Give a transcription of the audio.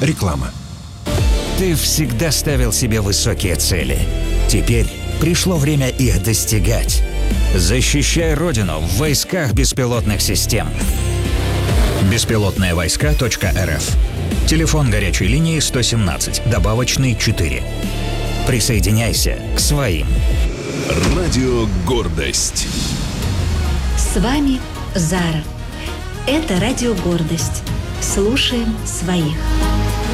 Реклама. Ты всегда ставил себе высокие цели. Теперь пришло время их достигать. Защищай Родину в войсках беспилотных систем. Беспилотные-войска.рф. Телефон горячей линии 117, добавочный 4. Присоединяйся к своим. Радио «Гордость». С вами Зара. Это радио «Гордость». Слушаем своих.